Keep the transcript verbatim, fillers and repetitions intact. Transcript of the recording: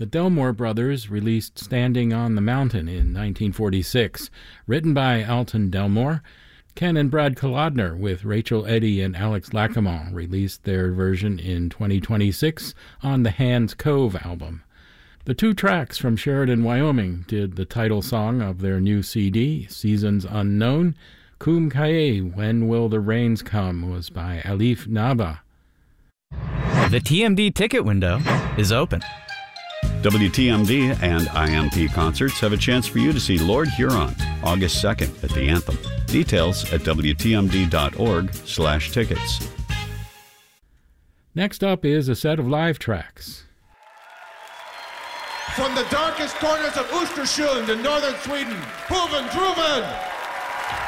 The Delmore Brothers released Standing on the Mountain in nineteen forty-six, written by Alton Delmore. Ken and Brad Kolodner with Rachel Eddy and Alex Lackaman released their version in twenty twenty-six on the Hands Cove album. The two tracks from Sheridan, Wyoming did the title song of their new C D, Seasons Unknown. Kum Kaye, When Will the Rains Come, was by Alif Naba. The T M D ticket window is open. W T M D and I M P Concerts have a chance for you to see Lord Huron August second at the Anthem. Details at W T M D dot org slash tickets. Next up is a set of live tracks. From the darkest corners of Östersund in northern Sweden, Hoven Truven!